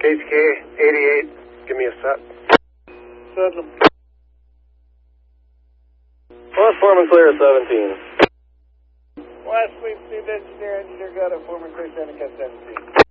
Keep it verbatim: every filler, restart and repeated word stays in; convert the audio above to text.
H K eighty-eight, give me a set. Settle. West Foreman clear seventeen. West Fleet Chief Engineer, Engineer got a Foreman clear seven, cat seventeen.